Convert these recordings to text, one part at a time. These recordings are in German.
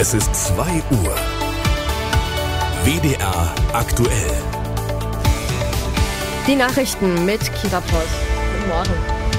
Es ist 2 Uhr. WDR aktuell. Die Nachrichten mit Kira Post. Guten Morgen.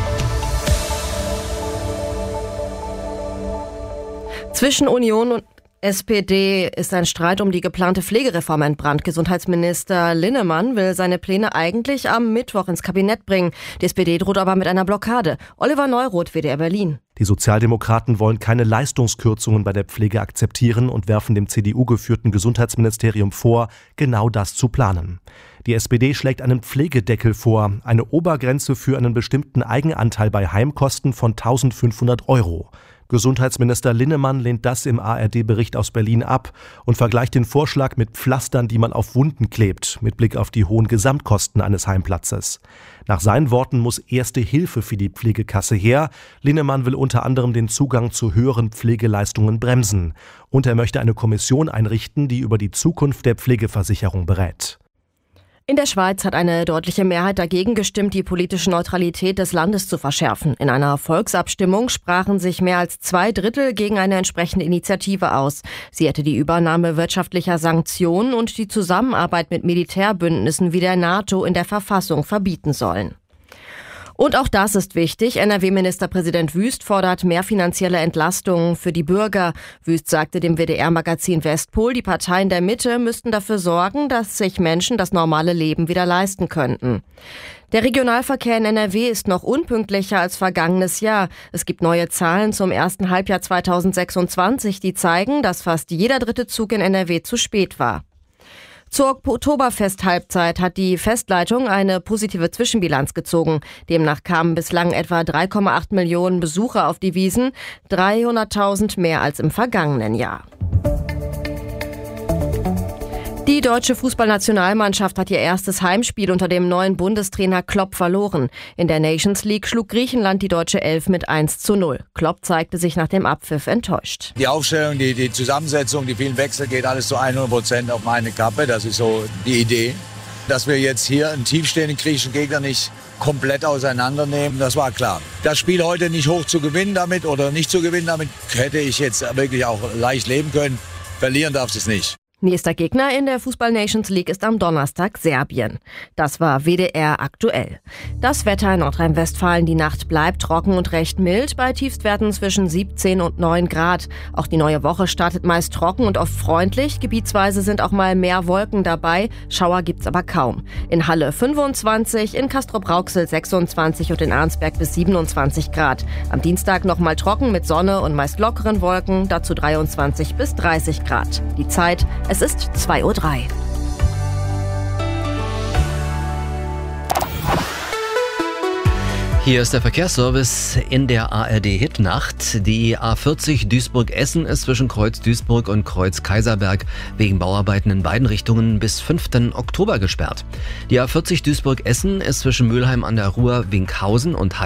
Zwischen Union und SPD ist ein Streit um die geplante Pflegereform entbrannt. Gesundheitsminister Linnemann will seine Pläne eigentlich am Mittwoch ins Kabinett bringen. Die SPD droht aber mit einer Blockade. Oliver Neuroth, WDR Berlin. Die Sozialdemokraten wollen keine Leistungskürzungen bei der Pflege akzeptieren und werfen dem CDU-geführten Gesundheitsministerium vor, genau das zu planen. Die SPD schlägt einen Pflegedeckel vor, eine Obergrenze für einen bestimmten Eigenanteil bei Heimkosten von 1.500 €. Gesundheitsminister Linnemann lehnt das im ARD-Bericht aus Berlin ab und vergleicht den Vorschlag mit Pflastern, die man auf Wunden klebt, mit Blick auf die hohen Gesamtkosten eines Heimplatzes. Nach seinen Worten muss erste Hilfe für die Pflegekasse her. Linnemann will unter anderem den Zugang zu höheren Pflegeleistungen bremsen. Und er möchte eine Kommission einrichten, die über die Zukunft der Pflegeversicherung berät. In der Schweiz hat eine deutliche Mehrheit dagegen gestimmt, die politische Neutralität des Landes zu verschärfen. In einer Volksabstimmung sprachen sich mehr als 2/3 gegen eine entsprechende Initiative aus. Sie hätte die Übernahme wirtschaftlicher Sanktionen und die Zusammenarbeit mit Militärbündnissen wie der NATO in der Verfassung verbieten sollen. Und auch das ist wichtig. NRW-Ministerpräsident Wüst fordert mehr finanzielle Entlastungen für die Bürger. Wüst sagte dem WDR-Magazin Westpol, die Parteien der Mitte müssten dafür sorgen, dass sich Menschen das normale Leben wieder leisten könnten. Der Regionalverkehr in NRW ist noch unpünktlicher als vergangenes Jahr. Es gibt neue Zahlen zum ersten Halbjahr 2026, die zeigen, dass fast jeder 3. Zug in NRW zu spät war. Zur Oktoberfest-Halbzeit hat die Festleitung eine positive Zwischenbilanz gezogen. Demnach kamen bislang etwa 3,8 Millionen Besucher auf die Wiesn, 300.000 mehr als im vergangenen Jahr. Die deutsche Fußballnationalmannschaft hat ihr erstes Heimspiel unter dem neuen Bundestrainer Klopp verloren. In der Nations League schlug Griechenland die deutsche Elf mit 1:0. Klopp zeigte sich nach dem Abpfiff enttäuscht. Die Aufstellung, die Zusammensetzung, die vielen Wechsel geht alles zu 100% auf meine Kappe. Das ist so die Idee. Dass wir jetzt hier einen tiefstehenden griechischen Gegner nicht komplett auseinandernehmen, das war klar. Das Spiel heute nicht hoch zu gewinnen damit oder nicht zu gewinnen damit, hätte ich jetzt wirklich auch leicht leben können. Verlieren darf es nicht. Nächster Gegner in der Fußball-Nations League ist am Donnerstag Serbien. Das war WDR aktuell. Das Wetter in Nordrhein-Westfalen: Die Nacht bleibt trocken und recht mild, bei Tiefstwerten zwischen 17 und 9 Grad. Auch die neue Woche startet meist trocken und oft freundlich. Gebietsweise sind auch mal mehr Wolken dabei. Schauer gibt's aber kaum. In Halle 25, in Castrop-Rauxel 26 und in Arnsberg bis 27 Grad. Am Dienstag nochmal trocken mit Sonne und meist lockeren Wolken, dazu 23 bis 30 Grad. Die Zeit: Es ist 2:03 Uhr. Hier ist der Verkehrsservice in der ARD-Hitnacht. Die A40 Duisburg-Essen ist zwischen Kreuz Duisburg und Kreuz Kaiserberg wegen Bauarbeiten in beiden Richtungen bis 5. Oktober gesperrt. Die A40 Duisburg-Essen ist zwischen Mülheim an der Ruhr, Winkhausen und